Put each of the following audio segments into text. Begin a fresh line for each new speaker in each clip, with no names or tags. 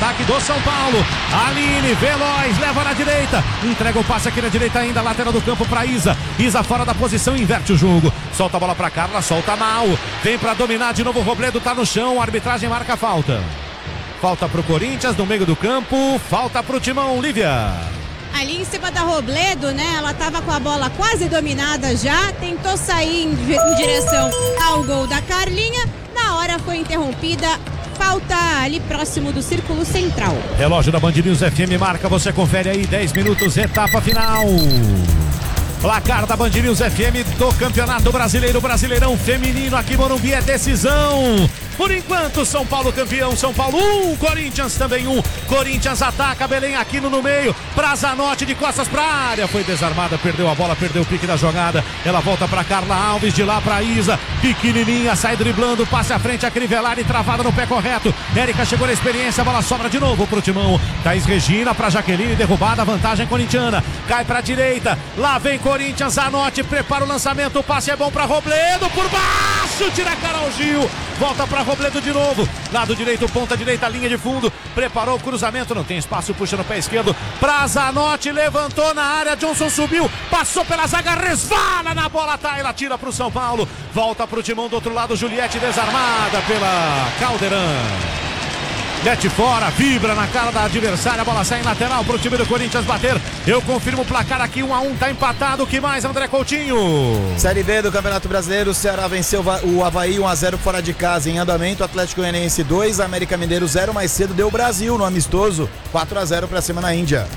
ataque do São Paulo. Aline, veloz, leva na direita, entrega o passe aqui na direita ainda, lateral do campo para Isa. Isa fora da posição, inverte o jogo. Solta a bola para Carla, solta mal. Vem para dominar de novo, o Robledo tá no chão, a arbitragem marca a falta. Falta pro Corinthians no meio do campo, falta pro Timão, Lívia.
Ali em cima da Robledo, né? Ela tava com a bola quase dominada já, tentou sair em direção ao gol da Carlinha, na hora foi interrompida, falta ali próximo do círculo central.
Relógio da Band News FM marca, você confere aí, 10 minutos, etapa final. Placar da Band News FM do Campeonato Brasileiro, Brasileirão Feminino, aqui Morumbi é decisão. Por enquanto, São Paulo campeão, São Paulo 1, Corinthians também 1. Corinthians ataca, Belém Aquino no meio, pra Zanotti de costas pra área, foi desarmada, perdeu a bola, perdeu o pique da jogada, ela volta pra Carla Alves, de lá pra Isa, pequenininha, sai driblando, passe à frente, a Crivellari travada no pé correto, Érica chegou na experiência, a bola sobra de novo pro Timão, Thaís Regina pra Jaqueline, derrubada, vantagem corintiana, cai pra direita, lá vem Corinthians, Zanotti, prepara o lançamento, o passe é bom pra Robledo, por baixo, tira a Carol Gil, volta pra Robledo de novo, lado direito, ponta direita, linha de fundo, preparou o cruzamento, não tem espaço, puxa no pé esquerdo, pra Zanotti, levantou na área, Johnson subiu, passou pela zaga, resvala na bola, tá, ela tira pro São Paulo, volta pro Timão do outro lado, Juliette desarmada pela Caldeirão. Mete fora, vibra na cara da adversária, a bola sai em lateral pro time do Corinthians bater. Eu confirmo o placar aqui, 1-1, tá empatado. O que mais, André Coutinho?
Série B do Campeonato Brasileiro, o Ceará venceu o Avaí 1-0 fora de casa em andamento. Atlético Goianiense 2, América Mineiro 0, mais cedo deu Brasil no amistoso, 4-0 pra cima na Índia.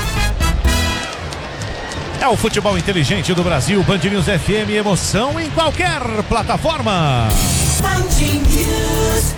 É o futebol inteligente do Brasil, Band News FM, emoção em qualquer plataforma. Band News.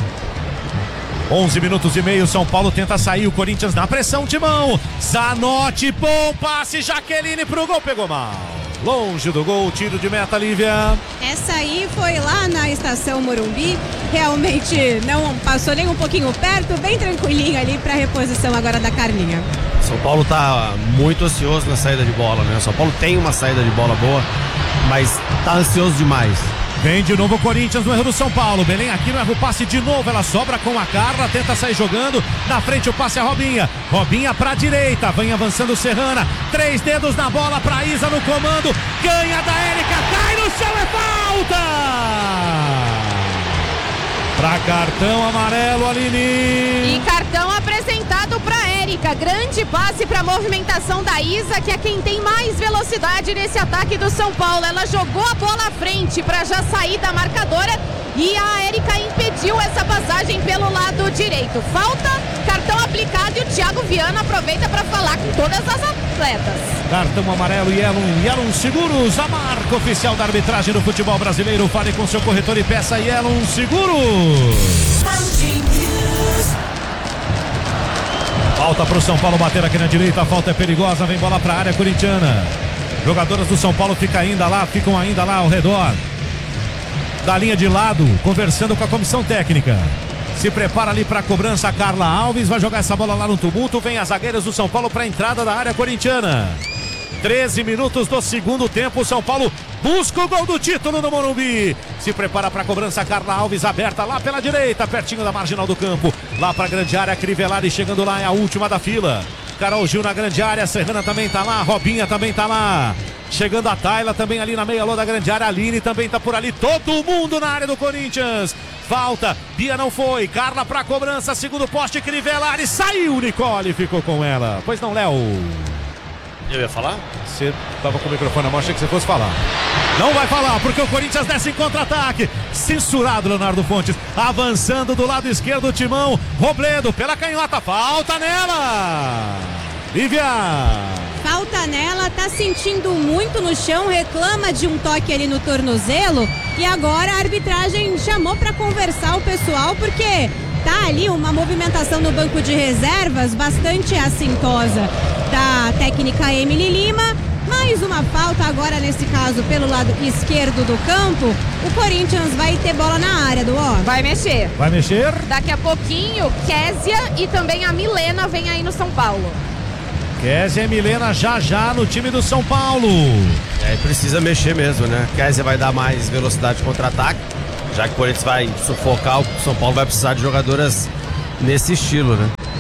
11 minutos e meio, São Paulo tenta sair, o Corinthians na pressão, Timão, Zanotti, bom passe, Jaqueline pro gol, pegou mal, longe do gol, tiro de meta, Lívia.
Essa aí foi lá na estação Morumbi, realmente não passou nem um pouquinho perto, bem tranquilinho ali pra reposição agora da Carlinha.
São Paulo tá muito ansioso na saída de bola, né? São Paulo tem uma saída de bola boa, mas tá ansioso demais.
Vem de novo o Corinthians no erro do São Paulo. Belém Aquino erra o passe de novo. Ela sobra com a Carla, tenta sair jogando. Na frente o passe é Robinha. Robinha pra direita. Vem avançando Serrana. 3 dedos na bola pra Isa no comando. Ganha da Érica. Cai no chão, é falta! Pra cartão amarelo, Aline.
E cartão apresentado pra Érica. Grande passe pra movimentação da Isa, que é quem tem mais velocidade nesse ataque do São Paulo. Ela jogou a bola à frente pra já sair da marcadora e a Érica impediu essa passagem pelo lado direito. Falta, cartão aplicado e o Thiago Viana aproveita pra falar com todas as atletas.
Cartão amarelo, Yellow Seguros, a marca oficial da arbitragem do futebol brasileiro. Fale com seu corretor e peça Yellow Seguros. Falta pro São Paulo bater aqui na direita, a falta é perigosa, vem bola pra área corintiana. Jogadoras do São Paulo ficam ainda lá ao redor da linha de lado, conversando com a comissão técnica. Se prepara ali para a cobrança, Carla Alves vai jogar essa bola lá no tumulto, vem as zagueiras do São Paulo para a entrada da área corintiana. 13 minutos do segundo tempo, São Paulo busca o gol do título no Morumbi. Se prepara para a cobrança, Carla Alves aberta lá pela direita, pertinho da marginal do campo. Lá para a grande área, Crivellari chegando lá, é a última da fila. Carol Gil na grande área, Serrana também tá lá, Robinha também tá lá. Chegando a Tayla também ali na meia-lua da grande área, Aline também tá por ali. Todo mundo na área do Corinthians. Falta, Bia não foi, Carla pra cobrança, segundo poste, Crivellari, saiu, Nicole ficou com ela. Pois não, Léo?
Eu ia falar?
Você tava com o microfone na mão, achei que você fosse falar. Não vai falar, porque o Corinthians desce em contra-ataque. Censurado, Leonardo Fontes. Avançando do lado esquerdo, Timão. Robledo pela canhota, falta nela. Lívia.
Falta nela, tá sentindo muito no chão, reclama de um toque ali no tornozelo. E agora a arbitragem chamou pra conversar o pessoal, porque tá ali uma movimentação no banco de reservas bastante assintosa da técnica Emily Lima. Mais uma falta agora, nesse caso, pelo lado esquerdo do campo. O Corinthians vai ter bola na área, Duó.
Vai mexer.
Vai mexer?
Daqui a pouquinho, Késia e também a Milena vem aí no São Paulo.
Késia e Milena já no time do São Paulo.
Precisa mexer mesmo, né? Késia vai dar mais velocidade de contra-ataque, já que o Corinthians vai sufocar, o São Paulo vai precisar de jogadoras nesse estilo, né?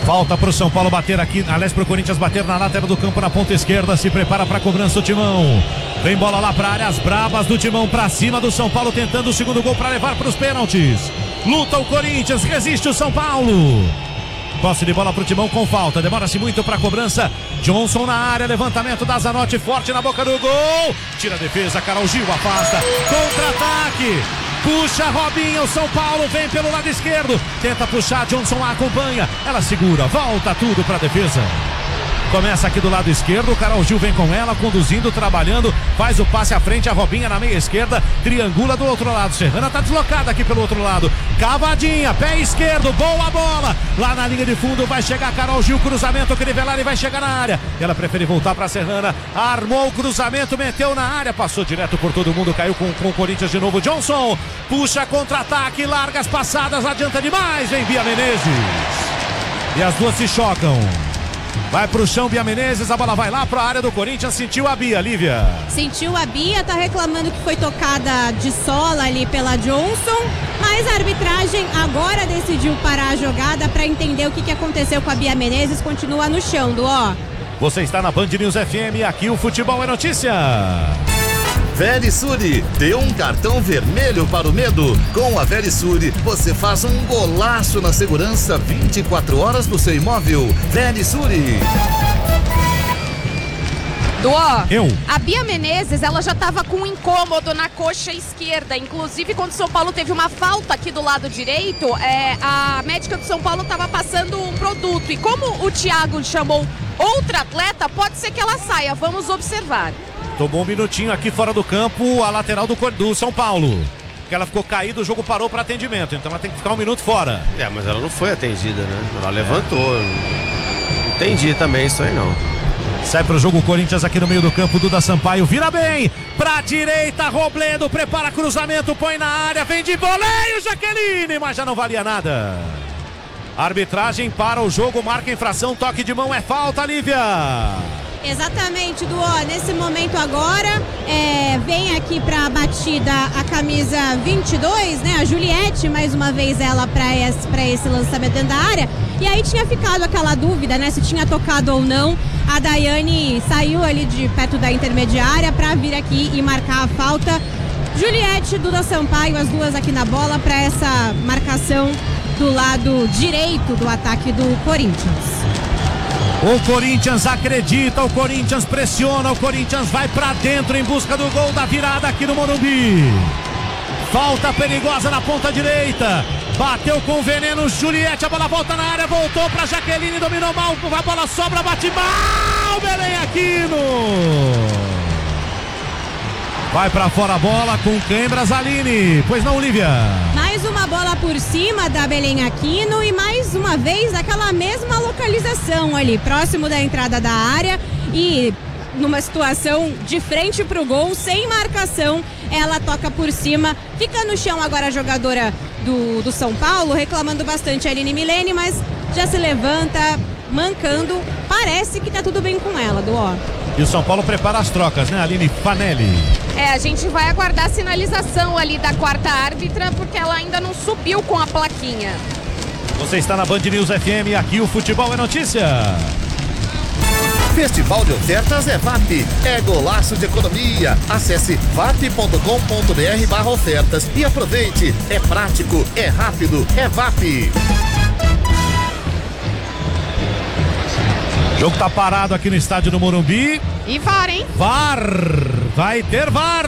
Falta pro São Paulo bater aqui, aliás, pro Corinthians bater na lateral do campo na ponta esquerda. Se prepara pra cobrança o Timão. Vem bola lá pra área, as brabas do Timão pra cima do São Paulo, tentando o segundo gol pra levar pros pênaltis. Luta o Corinthians, resiste o São Paulo. Posse de bola pro Timão com falta, demora-se muito pra cobrança. Johnson na área, levantamento da Zanotti, forte na boca do gol. Tira a defesa, Carol Gil afasta. Contra-ataque. Puxa Robinho, o São Paulo vem pelo lado esquerdo. Tenta puxar, Johnson acompanha. Ela segura, volta tudo pra defesa. Começa aqui do lado esquerdo, o Carol Gil vem com ela, conduzindo, trabalhando, faz o passe à frente, a Robinha na meia esquerda, triangula do outro lado, Serrana tá deslocada aqui pelo outro lado, cavadinha, pé esquerdo, boa bola, lá na linha de fundo vai chegar Carol Gil, cruzamento, Crivellari vai chegar na área, ela prefere voltar pra Serrana, armou o cruzamento, meteu na área, passou direto por todo mundo, caiu com o Corinthians de novo, Johnson, puxa contra-ataque, larga as passadas, adianta demais, vem Bia Menezes, e as duas se chocam. Vai pro chão Bia Menezes, a bola vai lá pra área do Corinthians, sentiu a Bia, Lívia.
Sentiu a Bia, tá reclamando que foi tocada de sola ali pela Johnson, mas a arbitragem agora decidiu parar a jogada pra entender o que aconteceu com a Bia Menezes, continua no chão, Duó.
Você está na Band News FM, aqui o Futebol é Notícia.
Verisure, dê um cartão vermelho para o medo. Com a Verisure, você faz um golaço na segurança 24 horas do seu imóvel. Verisure.
Duó,
Eu.
A Bia Menezes, ela já estava com um incômodo na coxa esquerda. Inclusive, quando o São Paulo teve uma falta aqui do lado direito, a médica do São Paulo estava passando um produto. E como o Thiago chamou outra atleta, pode ser que ela saia. Vamos observar.
Tomou um minutinho aqui fora do campo, a lateral do São Paulo. Porque ela ficou caída, o jogo parou para atendimento. Então ela tem que ficar um minuto fora.
Mas ela não foi atendida, né? Ela levantou. Não entendi também isso aí, não.
Sai pro jogo o Corinthians aqui no meio do campo, Duda Sampaio vira bem, pra direita, Robledo, prepara cruzamento, põe na área, vem de voleio, Jaqueline, mas já não valia nada. Arbitragem para o jogo, marca infração, toque de mão, é falta, Lívia.
Exatamente, Duó, nesse momento agora, vem aqui pra batida a camisa 22, né, a Juliette, mais uma vez ela pra esse lançamento dentro da área, e aí tinha ficado aquela dúvida, né, se tinha tocado ou não. A Daiane saiu ali de perto da intermediária pra vir aqui e marcar a falta. Juliette, Duda Sampaio, as duas aqui na bola pra essa marcação do lado direito do ataque do Corinthians.
O Corinthians acredita, o Corinthians pressiona, o Corinthians vai pra dentro em busca do gol da virada aqui no Morumbi. Falta perigosa na ponta direita. Bateu com veneno, Juliette, a bola volta na área, voltou pra Jaqueline, dominou mal, a bola sobra, bate mal, Belém Aquino. Vai pra fora a bola com Cãibras, Aline. Pois não, Lívia?
Mais uma bola por cima da Belém Aquino e mais uma vez aquela mesma localização ali, próximo da entrada da área e numa situação de frente pro gol, sem marcação, ela toca por cima, fica no chão agora a jogadora do São Paulo, reclamando bastante a Aline Milene, mas já se levanta, mancando, parece que tá tudo bem com ela, Duó.
E o São Paulo prepara as trocas, né, Aline Fanelli?
A gente vai aguardar a sinalização ali da quarta árbitra, porque ela ainda não subiu com a plaquinha.
Você está na Band News FM, aqui o Futebol é Notícia.
Festival de ofertas é VAP, é golaço de economia. Acesse vap.com.br/ofertas e aproveite. É prático, é rápido, é VAP.
O jogo tá parado aqui no estádio do Morumbi.
E VAR, hein?
VAR! Vai ter VAR!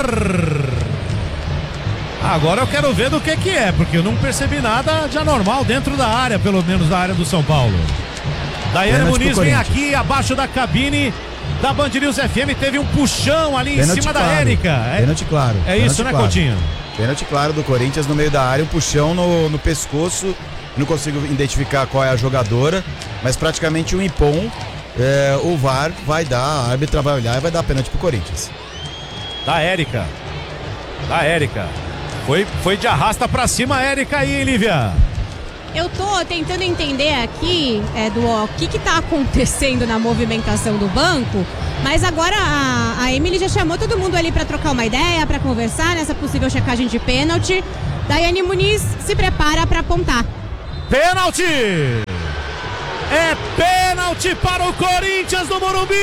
Agora eu quero ver do que é, porque eu não percebi nada de anormal dentro da área, pelo menos da área do São Paulo. Daiane Muniz vem aqui abaixo da cabine da Band News FM, teve um puxão ali em cima da Érica.
Pênalti claro.
É isso, né, Coutinho?
Pênalti claro do Corinthians no meio da área, um puxão no pescoço. Não consigo identificar qual é a jogadora, mas praticamente um impom. O VAR vai dar, a árbitra vai olhar e vai dar pênalti pro Corinthians.
Da Érica. Foi de arrasta pra cima a Érica aí, Lívia.
Eu tô tentando entender aqui, o que tá acontecendo na movimentação do banco, mas agora a Emily já chamou todo mundo ali pra trocar uma ideia, pra conversar nessa possível checagem de pênalti. Daiane Muniz se prepara pra apontar.
Pênalti! É pênalti para o Corinthians no Morumbi.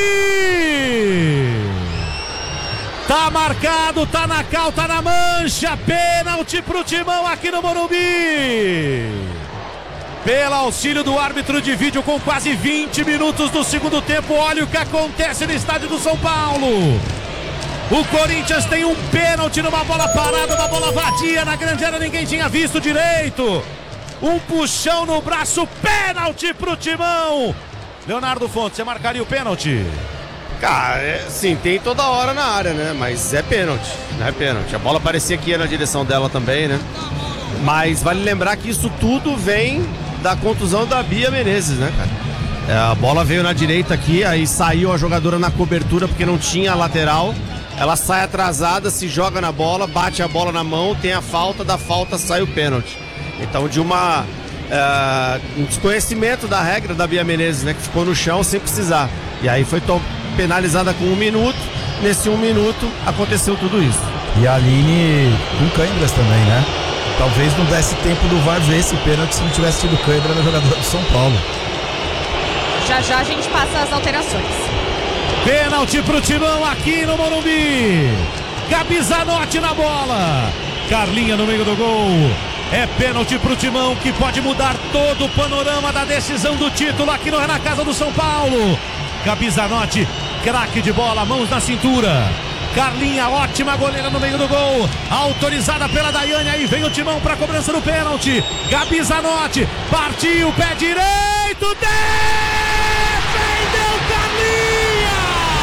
Tá marcado, tá na cal, tá na mancha. Pênalti pro Timão aqui no Morumbi. Pelo auxílio do árbitro de vídeo, com quase 20 minutos do segundo tempo, olha o que acontece no estádio do São Paulo. O Corinthians tem um pênalti numa bola parada, uma bola vadia na grande área, ninguém tinha visto direito. Um puxão no braço, pênalti pro Timão. Leonardo Fontes, você marcaria o pênalti?
Cara, sim, tem toda hora na área, né? Mas é pênalti, não é pênalti. A bola parecia que ia na direção dela também, né? Mas vale lembrar que isso tudo vem da contusão da Bia Menezes, né, cara? A bola veio na direita aqui, aí saiu a jogadora na cobertura porque não tinha lateral. Ela sai atrasada, se joga na bola, bate a bola na mão, tem a falta, da falta sai o pênalti. Então de um desconhecimento da regra da Bia Menezes, né, que ficou no chão sem precisar. E aí foi penalizada com 1 minuto, nesse 1 minuto aconteceu tudo isso.
E a Aline com câimbras também, né? Talvez não desse tempo do VAR ver esse pênalti se não tivesse tido câimbra no jogador do São Paulo.
Já a gente passa as alterações.
Pênalti pro Timão aqui no Morumbi. Gabi Zanotti na bola. Carlinha no meio do gol. É pênalti pro Timão, que pode mudar todo o panorama da decisão do título aqui na casa do São Paulo. Gabi Zanotti, craque de bola, mãos na cintura. Carlinha, ótima goleira no meio do gol, autorizada pela Daiane. Aí vem o Timão para a cobrança do pênalti. Gabi Zanotti, partiu, pé direito, defendeu Carlinha.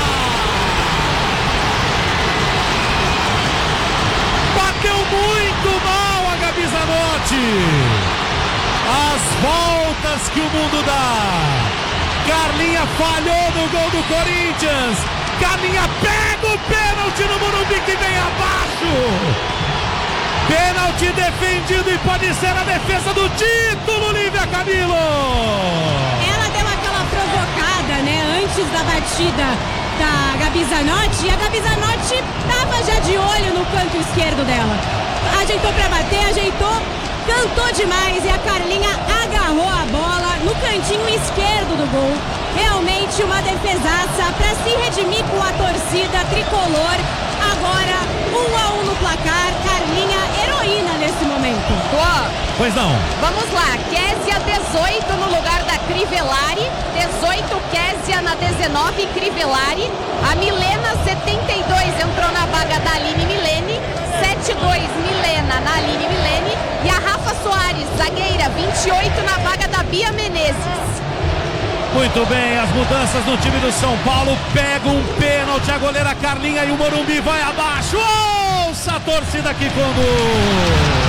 Bateu muito mal a Gabi Zanotti. As voltas que o mundo dá. Carlinha falhou no gol do Corinthians. Carlinha pega o pênalti no Morumbi, que vem abaixo. Pênalti defendido e pode ser a defesa do título, Lívia Camilo.
Ela deu aquela provocada, né, antes da batida da Gabi Zanotti. E a Gabi Zanotti estava já de olho no canto esquerdo dela. Ajeitou para bater, ajeitou, cantou demais e a Carlinha agarrou a bola no cantinho esquerdo do gol. Realmente uma defesaça para se redimir com a torcida tricolor. Agora 1-1 no placar. Carlinha, heroína nesse momento.
Pois não.
Vamos lá, Késia 18 no lugar da Crivellari, 18 Késia na 19 Crivellari, a Milena 72 entrou na vaga da Aline Milene, 72 Milena na Aline Milene e a Rafa Soares, zagueira, 28 na vaga da Bia Menezes.
Muito bem, as mudanças no time do São Paulo. Pega um pênalti a goleira Carlinha e o Morumbi vai abaixo. Ouça a torcida aqui quando...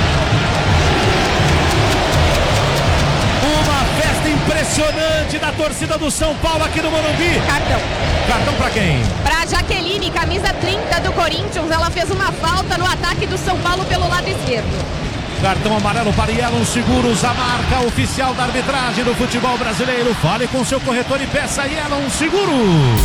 Uma festa impressionante da torcida do São Paulo aqui no Morumbi. Cartão pra quem?
Pra Jaqueline, camisa 30 do Corinthians. Ela fez uma falta no ataque do São Paulo pelo lado esquerdo.
Cartão amarelo para Yelon Seguros, a marca oficial da arbitragem do futebol brasileiro. Fale com seu corretor e peça Yelon Seguros.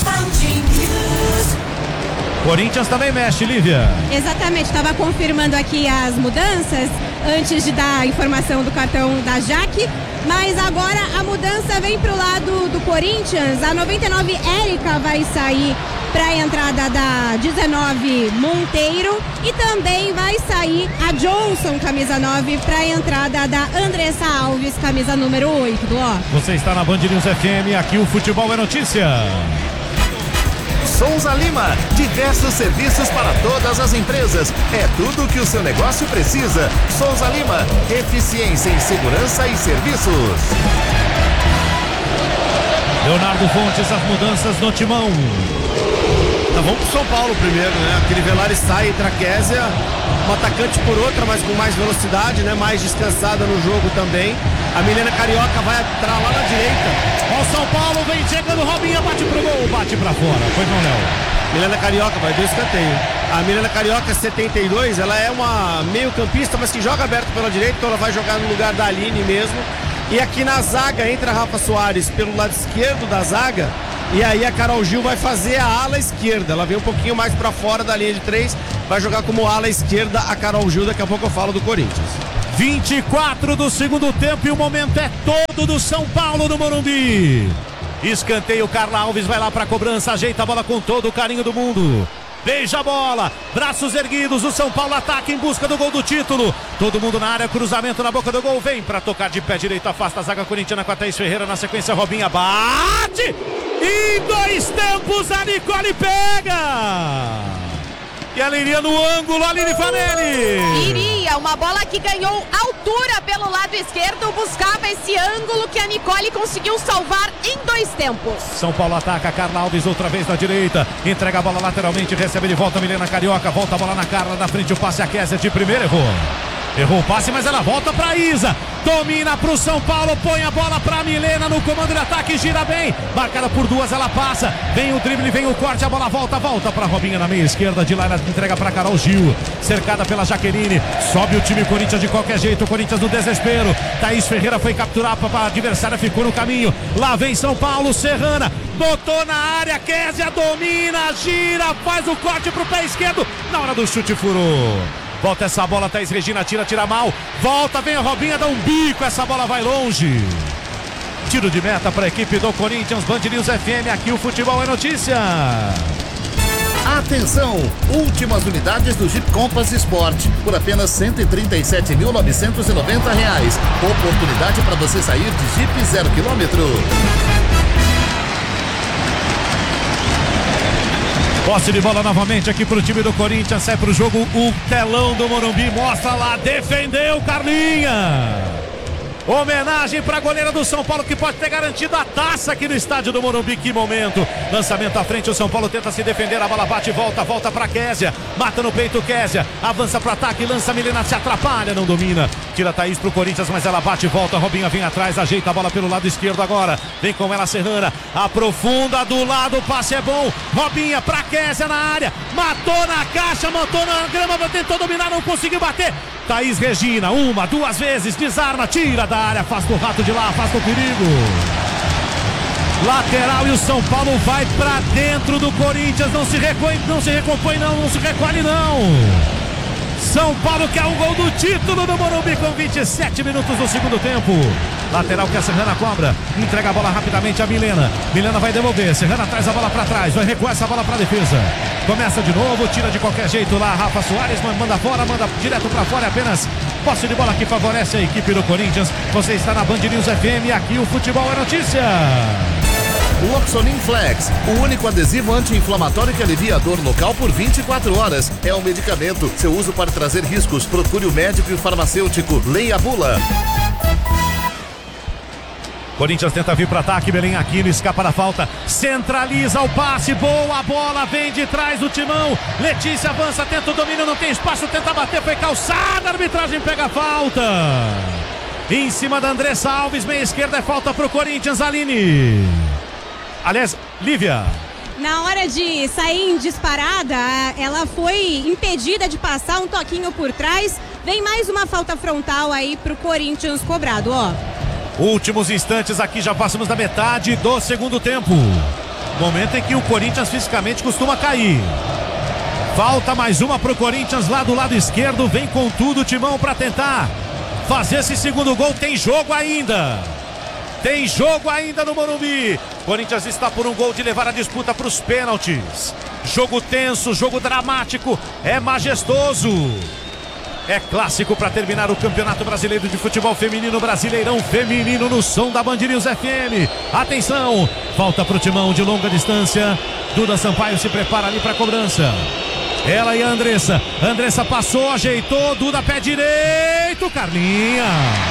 Corinthians também mexe, Lívia.
Exatamente, estava confirmando aqui as mudanças antes de dar a informação do cartão da Jaque, mas agora a mudança vem para o lado do Corinthians. A 99 Érica vai sair para a entrada da 19 Monteiro e também vai sair a Johnson, camisa 9, para a entrada da Andressa Alves, camisa número 8 do Ó.
Você está na Band News FM, aqui o futebol é notícia.
Souza Lima, diversos serviços para todas as empresas. É tudo o que o seu negócio precisa. Souza Lima, eficiência em segurança e serviços.
Leonardo Fontes, as mudanças no Timão.
Então vamos pro São Paulo primeiro, né? A Crivellari sai, entra a Késia, uma atacante por outra, mas com mais velocidade, né? Mais descansada no jogo também. A Milena Carioca vai entrar lá na direita.
Ó, o São Paulo vem chegando, Robinha bate pro gol, bate pra fora. Pois não, Léo?
Milena Carioca vai do escanteio. A Milena Carioca 72, ela é uma meio campista, mas que joga aberto pela direita, então ela vai jogar no lugar da Aline mesmo. E aqui na zaga entra a Rafa Soares pelo lado esquerdo da zaga. E aí a Carol Gil vai fazer a ala esquerda. Ela vem um pouquinho mais pra fora da linha de 3. Vai jogar como ala esquerda a Carol Gil. Daqui a pouco eu falo do Corinthians.
24 do segundo tempo e o momento é todo do São Paulo no Morumbi. Escanteio, Carla Alves vai lá para a cobrança, ajeita a bola com todo o carinho do mundo. Beija a bola, braços erguidos, o São Paulo ataca em busca do gol do título. Todo mundo na área, cruzamento na boca do gol, vem para tocar de pé direito, afasta a zaga corintiana com a Thaís Ferreira, na sequência Robinha bate, em 2 tempos a Nicole pega. E ela iria no ângulo, Aline Fanelli.
Iria, uma bola que ganhou altura pelo lado esquerdo, buscava esse ângulo que a Nicole conseguiu salvar em 2 tempos.
São Paulo ataca, Carla Alves outra vez na direita, entrega a bola lateralmente, recebe de volta a Milena Carioca, volta a bola na Carla, na frente o passe a Kézia de primeira, errou o passe, mas ela volta pra Isa, domina pro São Paulo, põe a bola pra Milena no comando de ataque, gira bem, marcada por 2, ela passa, vem o drible, vem o corte, a bola volta pra Robinha na meia esquerda, de lá ela entrega pra Carol Gil, cercada pela Jaqueline, sobe o time Corinthians de qualquer jeito, o Corinthians no desespero, Thaís Ferreira foi capturar, a adversária ficou no caminho, lá vem São Paulo, Serrana, botou na área, Kézia domina, gira, faz o corte pro pé esquerdo, na hora do chute furou. Volta essa bola, Thaís Regina, tira mal. Volta, vem a Robinha, dá um bico, essa bola vai longe. Tiro de meta para a equipe do Corinthians, Band News FM, aqui o futebol é notícia.
Atenção, últimas unidades do Jeep Compass Sport, por apenas R$ 137.990. Oportunidade para você sair de Jeep 0 km.
Posse de bola novamente aqui pro time do Corinthians, sai pro jogo o telão do Morumbi, mostra lá, defendeu Carlinha. Homenagem para a goleira do São Paulo que pode ter garantido a taça aqui no estádio do Morumbi, que momento. Lançamento à frente, o São Paulo tenta se defender, a bola bate e volta para Kézia. Mata no peito Kézia, avança pro ataque, lança a Milena, se atrapalha, não domina. Tira a Thaís pro Corinthians, mas ela bate e volta, Robinha vem atrás, ajeita a bola pelo lado esquerdo agora. Vem com ela Serrana, aprofunda do lado, o passe é bom. Robinha pra Kézia na área, matou na caixa, matou na grama, tentou dominar, não conseguiu bater. Thaís Regina, 1, 2 vezes, desarma, tira da área, afasta o rato de lá, afasta o perigo. Lateral e o São Paulo vai pra dentro do Corinthians, não se recolhe não. São Paulo quer um gol do título no Morumbi com 27 minutos do segundo tempo. Lateral que a Serrana cobra, entrega a bola rapidamente a Milena. Milena vai devolver, Serrana traz a bola pra trás, vai recuar essa bola pra defesa. Começa de novo, tira de qualquer jeito lá, Rafa Soares manda fora, manda direto pra fora, apenas posse de bola que favorece a equipe do Corinthians. Você está na Band News FM, aqui o futebol é notícia.
Loxonin Flex, o único adesivo anti-inflamatório que alivia a dor local por 24 horas. É um medicamento. Seu uso pode trazer riscos. Procure o médico e o farmacêutico. Leia a bula.
Corinthians tenta vir para ataque, Belém Aquino escapa da falta, centraliza o passe, boa bola, vem de trás do timão, Letícia avança, tenta o domínio, não tem espaço, tenta bater, foi calçada, a arbitragem pega a falta. Em cima da Andressa Alves, meia esquerda, é falta pro Corinthians, Aline. Aliás, Lívia.
Na hora de sair em disparada, ela foi impedida de passar, um toquinho por trás. Vem mais uma falta frontal aí pro Corinthians cobrado, ó.
Últimos instantes aqui, já passamos da metade do segundo tempo. Momento em que o Corinthians fisicamente costuma cair. Falta mais uma pro Corinthians lá do lado esquerdo, vem com tudo o timão para tentar fazer esse segundo gol, tem jogo ainda. Tem jogo ainda no Morumbi. Corinthians está por um gol de levar a disputa para os pênaltis. Jogo tenso, jogo dramático, é majestoso. É clássico para terminar o Campeonato Brasileiro de Futebol Feminino, Brasileirão Feminino no som da Band News FM. Atenção, falta para o timão de longa distância. Duda Sampaio se prepara ali para a cobrança. Ela e a Andressa. Andressa passou, ajeitou, Duda pé direito, Carlinha.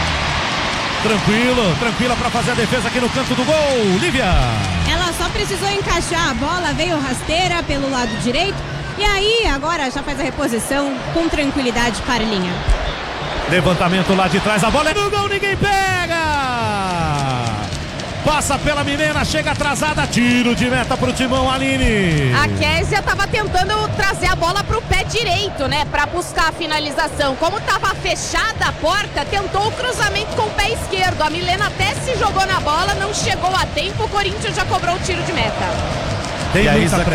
Tranquila para fazer a defesa aqui no canto do gol, Lívia.
Ela só precisou encaixar a bola, veio rasteira pelo lado direito. E aí, agora já faz a reposição com tranquilidade, Carlinha.
Levantamento lá de trás, a bola é no gol, ninguém pega! Passa pela Milena, chega atrasada, tiro de meta pro timão, Aline.
A Kézia tava tentando trazer a bola pro pé direito, né? Pra buscar a finalização. Como tava fechada a porta, tentou o cruzamento com o pé esquerdo. A Milena até se jogou na bola, não chegou a tempo, o Corinthians já cobrou o tiro de meta.
Tem muita